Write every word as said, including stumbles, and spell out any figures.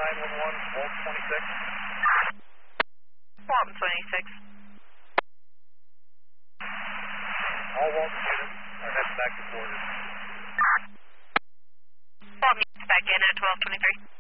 nine one one, Volt twenty-six. Walton twenty-six. All Walton units are heading back to quarters. Walton units back in at twelve twenty-three.